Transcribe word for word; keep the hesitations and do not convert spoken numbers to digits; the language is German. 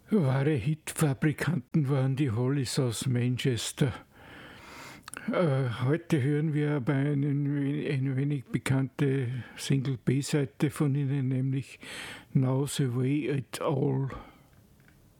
Wahre Hitfabrikanten waren die Hollies aus Manchester. Äh, heute hören wir aber eine, eine wenig bekannte Single-B-Seite von ihnen, nämlich Now the Way It All